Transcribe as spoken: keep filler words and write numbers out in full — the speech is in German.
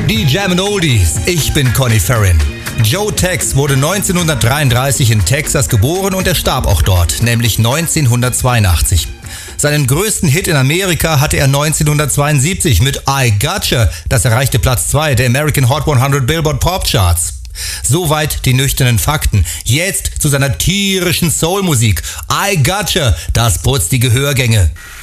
Die Jammin' Oldies, ich bin Conny Farrin. Joe Tex wurde neunzehnhundertdreiunddreißig in Texas geboren und er starb auch dort, nämlich neunzehnhundertzweiundachtzig. Seinen größten Hit in Amerika hatte er neunzehnhundertzweiundsiebzig mit I Gotcha. Das erreichte Platz zwei der American Hot hundert Billboard Pop Charts. Soweit die nüchternen Fakten. Jetzt zu seiner tierischen Soul-Musik. I Gotcha, das putzt die Gehörgänge.